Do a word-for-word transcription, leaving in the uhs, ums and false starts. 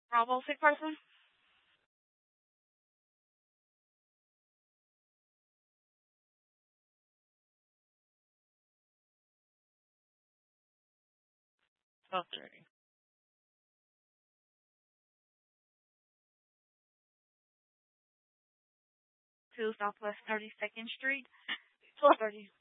Bravo, sick person. Okay. Two Southwest thirty-second Street. twelve thirty.